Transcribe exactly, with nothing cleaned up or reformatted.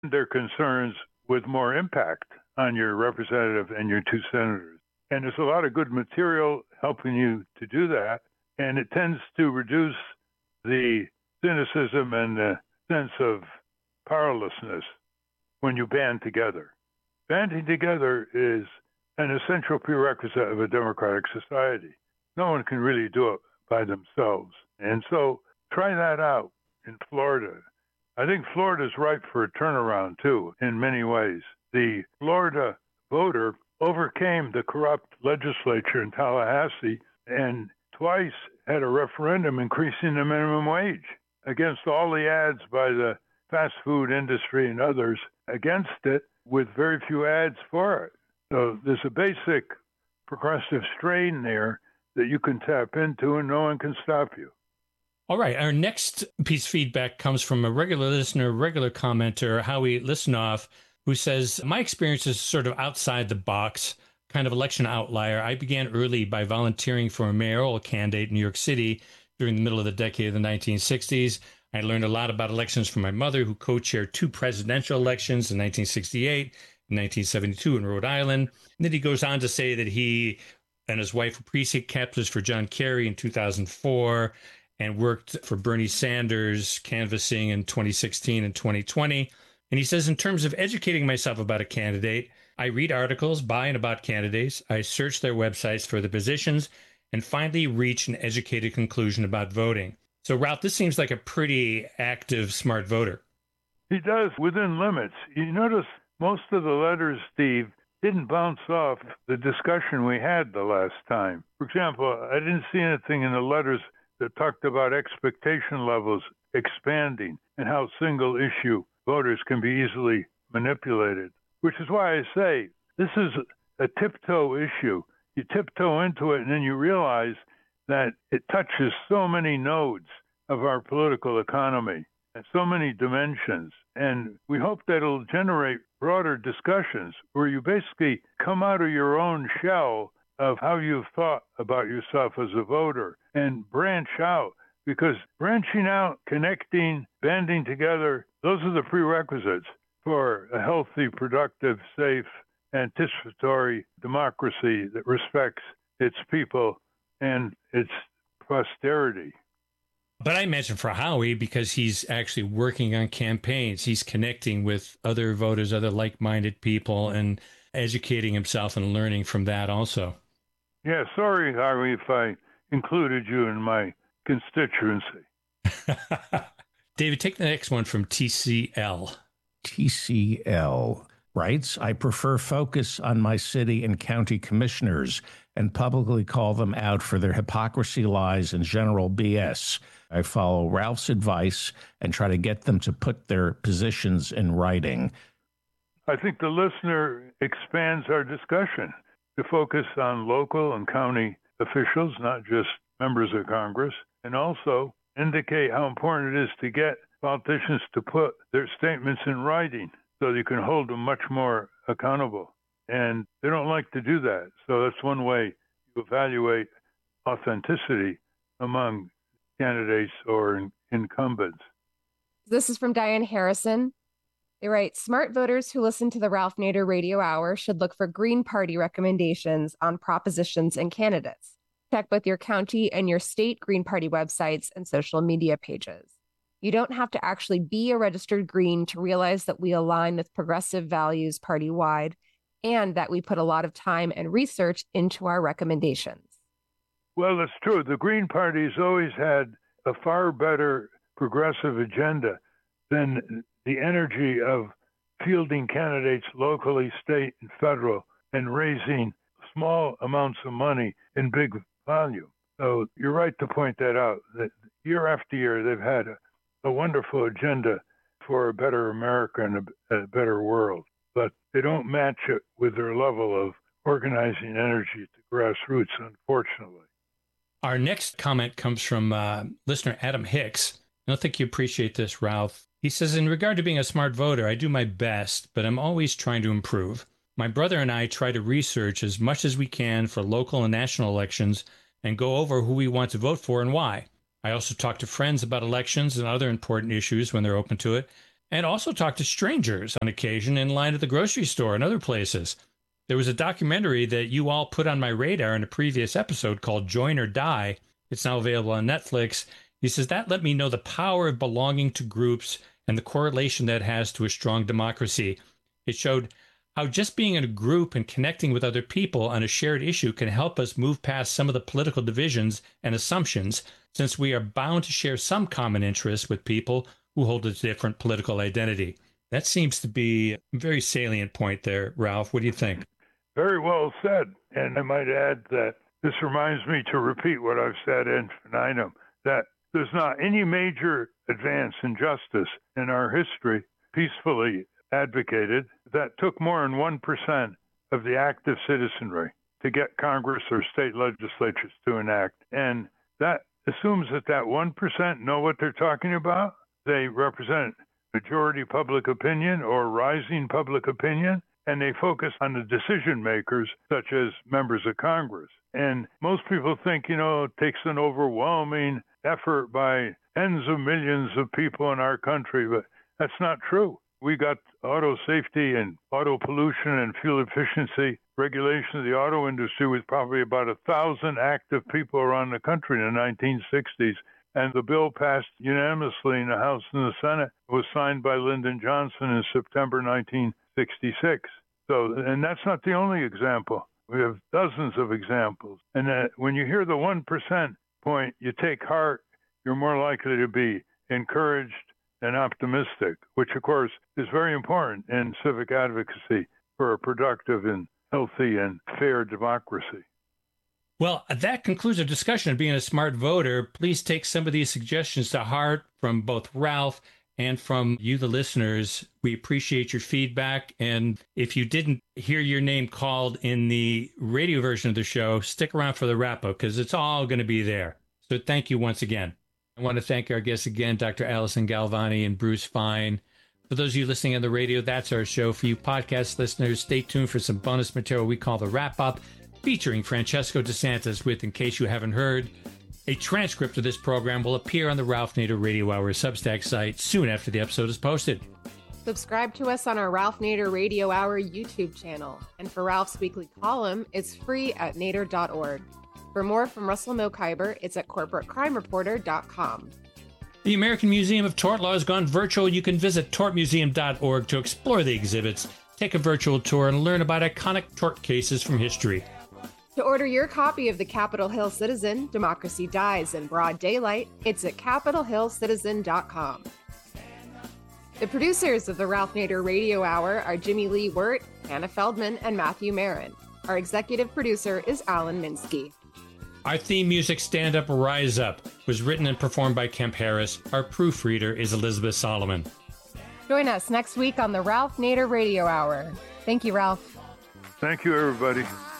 their concerns with more impact on your representative and your two senators. And there's a lot of good material helping you to do that. And it tends to reduce the cynicism and the sense of powerlessness when you band together. Banding together is an essential prerequisite of a democratic society. No one can really do it by themselves. And so try that out in Florida. I think Florida is ripe for a turnaround, too, in many ways. The Florida voter overcame the corrupt legislature in Tallahassee and twice had a referendum increasing the minimum wage against all the ads by the fast food industry and others against it, with very few ads for it. So there's a basic progressive strain there that you can tap into and no one can stop you. All right. Our next piece of feedback comes from a regular listener, regular commenter, Howie Listenoff, who says, my experience is sort of outside the box, kind of election outlier. I began early by volunteering for a mayoral candidate in New York City during the middle of the decade of the nineteen sixties. I learned a lot about elections from my mother, who co-chaired two presidential elections in nineteen sixty-eight and nineteen seventy-two in Rhode Island. And then he goes on to say that he and his wife were precinct captains for John Kerry in two thousand four and worked for Bernie Sanders canvassing in twenty sixteen and twenty twenty. And he says, in terms of educating myself about a candidate, I read articles by and about candidates. I search their websites for the positions and finally reach an educated conclusion about voting. So, Ralph, this seems like a pretty active, smart voter. He does, within limits. You notice most of the letters, Steve, didn't bounce off the discussion we had the last time. For example, I didn't see anything in the letters that talked about expectation levels expanding and how single-issue voters can be easily manipulated, which is why I say this is a tiptoe issue. You tiptoe into it, and then you realize that it touches so many nodes of our political economy and so many dimensions. And we hope that it'll generate broader discussions where you basically come out of your own shell of how you've thought about yourself as a voter and branch out, because branching out, connecting, banding together, those are the prerequisites for a healthy, productive, safe, anticipatory democracy that respects its people and its posterity. But I imagine for Howie, because he's actually working on campaigns, he's connecting with other voters, other like-minded people, and educating himself and learning from that also. Yeah, sorry, Howie, if I included you in my constituency. David, take the next one from T C L. T C L writes, I prefer focus on my city and county commissioners and publicly call them out for their hypocrisy, lies, and general B S. I follow Ralph's advice and try to get them to put their positions in writing. I think the listener expands our discussion to focus on local and county officials, not just members of Congress, and also indicate how important it is to get politicians to put their statements in writing so you can hold them much more accountable. And they don't like to do that. So that's one way you evaluate authenticity among candidates or in- incumbents. This is from Diane Harrison. They write, smart voters who listen to the Ralph Nader Radio Hour should look for Green Party recommendations on propositions and candidates. Check both your county and your state Green Party websites and social media pages. You don't have to actually be a registered Green to realize that we align with progressive values party-wide and that we put a lot of time and research into our recommendations. Well, that's true. The Green Party's always had a far better progressive agenda than the energy of fielding candidates locally, state, and federal, and raising small amounts of money in big volume. So you're right to point that out, that year after year they've had a, a wonderful agenda for a better America and a, a better world, but they don't match it with their level of organizing energy to grassroots, unfortunately. Our next comment comes from uh, listener Adam Hicks. I don't think you appreciate this, Ralph. He says, in regard to being a smart voter, I do my best, but I'm always trying to improve. My brother and I try to research as much as we can for local and national elections and go over who we want to vote for and why. I also talk to friends about elections and other important issues when they're open to it, and also talk to strangers on occasion in line at the grocery store and other places. There was a documentary that you all put on my radar in a previous episode called Join or Die. It's now available on Netflix. He says that let me know the power of belonging to groups and the correlation that has to a strong democracy. It showed how just being in a group and connecting with other people on a shared issue can help us move past some of the political divisions and assumptions, since we are bound to share some common interests with people who hold a different political identity. That seems to be a very salient point there, Ralph. What do you think? Very well said. And I might add that this reminds me to repeat what I've said in infinitum, that there's not any major advance in justice in our history peacefully advocated that took more than one percent of the active citizenry to get Congress or state legislatures to enact. And that assumes that that one percent know what they're talking about. They represent majority public opinion or rising public opinion, and they focus on the decision makers, such as members of Congress. And most people think, you know, it takes an overwhelming effort by tens of millions of people in our country, but that's not true. We got auto safety and auto pollution and fuel efficiency regulation of the auto industry with probably about a thousand active people around the country in the nineteen sixties. And the bill passed unanimously in the House and the Senate. It was signed by Lyndon Johnson in September nineteen sixty-six. So, and that's not the only example. We have dozens of examples. And uh, when you hear the one percent point, you take heart, you're more likely to be encouraged and optimistic, which of course is very important in civic advocacy for a productive and healthy and fair democracy. Well, that concludes our discussion on being a smart voter. Please take some of these suggestions to heart from both Ralph and from you, the listeners. We appreciate your feedback. And if you didn't hear your name called in the radio version of the show, stick around for the wrap-up because it's all going to be there. So thank you once again. I want to thank our guests again, Doctor Allison Galvani and Bruce Fein. For those of you listening on the radio, that's our show. For you podcast listeners, stay tuned for some bonus material we call the Wrap-Up, featuring Francesco DeSantis with, in case you haven't heard, a transcript of this program will appear on the Ralph Nader Radio Hour Substack site soon after the episode is posted. Subscribe to us on our Ralph Nader Radio Hour YouTube channel. And for Ralph's weekly column, it's free at nader dot org. For more from Russell Mokhiber, it's at corporate crime reporter dot com. The American Museum of Tort Law has gone virtual. You can visit tort museum dot org to explore the exhibits, take a virtual tour, and learn about iconic tort cases from history. To order your copy of The Capitol Hill Citizen, Democracy Dies in Broad Daylight, it's at capitol hill citizen dot com. The producers of the Ralph Nader Radio Hour are Jimmy Lee Wirt, Hannah Feldman, and Matthew Marin. Our executive producer is Alan Minsky. Our theme music, Stand Up, Rise Up, was written and performed by Kemp Harris. Our proofreader is Elizabeth Solomon. Join us next week on the Ralph Nader Radio Hour. Thank you, Ralph. Thank you, everybody.